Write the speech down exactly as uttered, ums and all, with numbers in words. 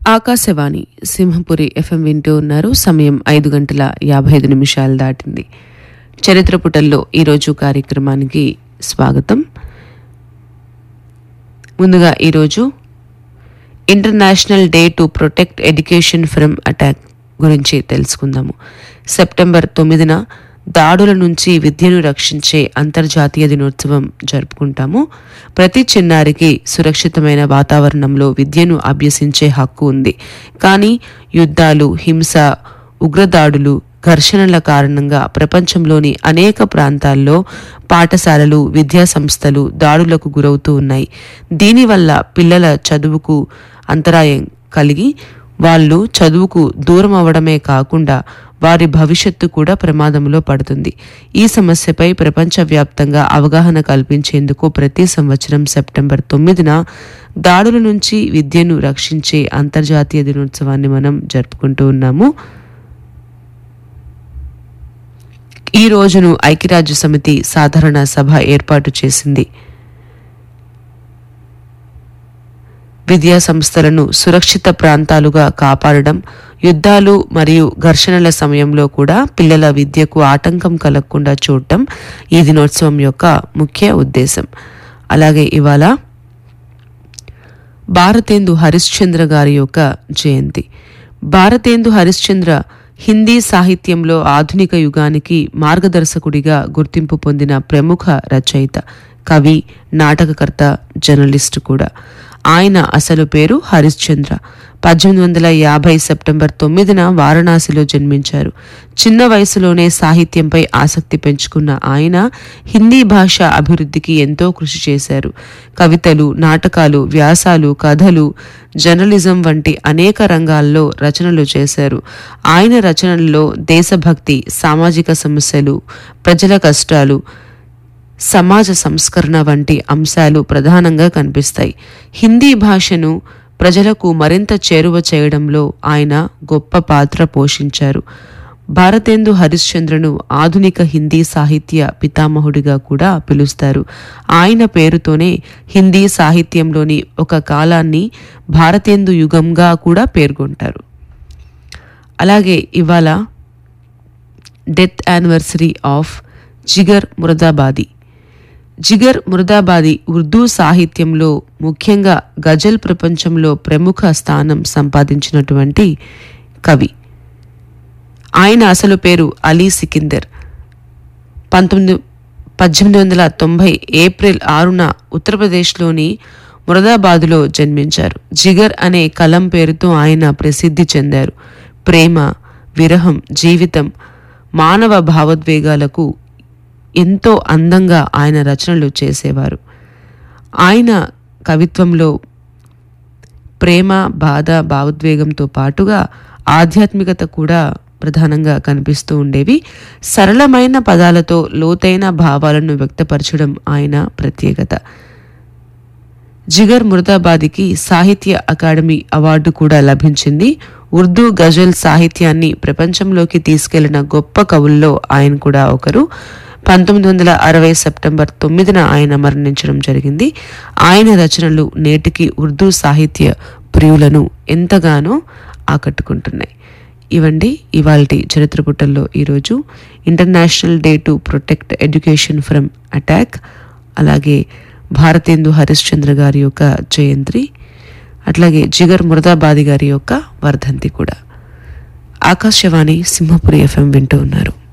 Akashvani Simhapuri FM వింటూ ఉన్నారు. సమయం ఐదు గంటల యాభై ఐదు నిమిషాలు దాటింది. చరిత్ర పుటల్లో ఈరోజు కార్యక్రమానికి స్వాగతం. ముందుగా ఈరోజు international day to protect education from attack గురించి తెలుసుకుందాము. సెప్టెంబర్ తొమ్మిదిన దాడుల నుంచి విద్యను రక్షించే అంతర్జాతీయ దినోత్సవం జరుపుకుంటాము. ప్రతి చిన్నారికి సురక్షితమైన వాతావరణంలో విద్యను అభ్యసించే హక్కు ఉంది. కానీ యుద్ధాలు, హింస, ఉగ్రదాడులు, ఘర్షణల కారణంగా ప్రపంచంలోని అనేక ప్రాంతాల్లో పాఠశాలలు, విద్యా సంస్థలు దాడులకు గురవుతూ ఉన్నాయి. దీనివల్ల పిల్లల చదువుకు అంతరాయం కలిగి వాళ్ళు చదువుకు దూరం అవడమే కాకుండా వారి భవిష్యత్తు కూడా ప్రమాదంలో పడుతుంది. ఈ సమస్యపై ప్రపంచవ్యాప్తంగా అవగాహన కల్పించేందుకు ప్రతి సంవత్సరం సెప్టెంబర్ తొమ్మిదిన దాడుల నుంచి విద్యను రక్షించే అంతర్జాతీయ దినోత్సవాన్ని మనం జరుపుకుంటూ ఉన్నాము. ఈ రోజును ఐక్యరాజ్య సమితి సాధారణ సభ ఏర్పాటు చేసింది. విద్యా సంస్థలను సురక్షిత ప్రాంతాలుగా కాపాడడం, యుద్ధాలు మరియు ఘర్షణల సమయంలో కూడా పిల్లల విద్యకు ఆటంకం కలగకుండా చూడటం ఈ దినోత్సవం యొక్క ముఖ్య ఉద్దేశం. అలాగే ఇవాళ భారతేందు హరిశ్చంద్ర గారి యొక్క జయంతి. భారతేందు హరిశ్చంద్ర హిందీ సాహిత్యంలో ఆధునిక యుగానికి మార్గదర్శకుడిగా గుర్తింపు పొందిన ప్రముఖ రచయిత, కవి, నాటకకర్త, జర్నలిస్టు కూడా. ఆయన అసలు పేరు హరిశ్చంద్ర. పద్దెనిమిది వందల యాభై సెప్టెంబర్ తొమ్మిదిన వారణాసిలో జన్మించారు. చిన్న వయసులోనే సాహిత్యంపై ఆసక్తి పెంచుకున్న ఆయన హిందీ భాష అభివృద్ధికి ఎంతో కృషి చేశారు. కవితలు, నాటకాలు, వ్యాసాలు, కథలు, జర్నలిజం వంటి అనేక రంగాల్లో రచనలు చేశారు. ఆయన రచనల్లో దేశభక్తి, సామాజిక సమస్యలు, ప్రజల కష్టాలు, సమాజ సంస్కరణ వంటి అంశాలు ప్రధానంగా కనిపిస్తాయి. హిందీ భాషను ప్రజలకు మరింత చేరువ చేయడంలో ఆయన గొప్ప పాత్ర పోషించారు. భారతేందు హరిశ్చంద్రను ఆధునిక హిందీ సాహిత్య పితామహుడిగా కూడా పిలుస్తారు. ఆయన పేరుతోనే హిందీ సాహిత్యంలోని ఒక కాలాన్ని భారతేందు యుగంగా కూడా పేర్కొంటారు. అలాగే ఇవాళ death anniversary of Jigar మురదాబాది. Jigar మురదాబాది Urdu సాహిత్యంలో, ముఖ్యంగా గజల్ ప్రపంచంలో ప్రముఖ స్థానం సంపాదించినటువంటి కవి. ఆయన అసలు పేరు అలీ సికిందర్. పంతొమ్మిది పద్దెనిమిది వందల తొంభై ఏప్రిల్ ఆరున ఉత్తరప్రదేశ్లోని మురదాబాదులో జన్మించారు. జిగర్ అనే కలం పేరుతో ఆయన ప్రసిద్ధి చెందారు. ప్రేమ, విరహం, జీవితం, మానవ భావోద్వేగాలకు ఎంతో అందంగా ఆయన రచనలు చేసేవారు. ఆయన కవిత్వంలో ప్రేమ, బాధ, భావోద్వేగంతో పాటుగా ఆధ్యాత్మికత కూడా ప్రధానంగా కనిపిస్తూ ఉండేవి. సరళమైన పదాలతో లోతైన భావాలను వ్యక్తపరచడం ఆయన ప్రత్యేకత. జిగర్ మురదాబాదికి సాహిత్య అకాడమీ అవార్డు కూడా లభించింది. ఉర్దూ గజల్ సాహిత్యాన్ని ప్రపంచంలోకి తీసుకెళ్లిన గొప్ప కవుల్లో ఆయన కూడా ఒకరు. పంతొమ్మిది వందల అరవై సెప్టెంబర్ తొమ్మిదిన ఆయన మరణించడం జరిగింది. ఆయన రచనలు నేటికి ఉర్దూ సాహిత్య ప్రియులను ఎంతగానో ఆకట్టుకుంటున్నాయి. ఇవండి ఇవాల్టి చరిత్ర పుటల్లో ఈరోజు international day to protect education from attack, అలాగే భారతేందు హరిశ్చంద్ర గారి యొక్క జయంతి, అట్లాగే జిగర్ మురదాబాది గారి యొక్క వర్ధంతి కూడా. ఆకాశవాణి సింహపురి ఎఫ్ఎం వింటూ ఉన్నారు.